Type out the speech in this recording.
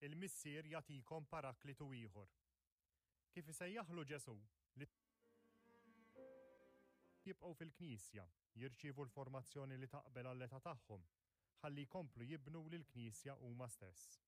il-Missier jagħtikom Paraklitu ieħor. Kif isejjaħlu Ġesu li jibqgħu fil-Knisja, jirċievu l-formazzjoni li taqbel għall-età tagħhom, ħalli jkomplu jibnu lill-Knisja huma stess.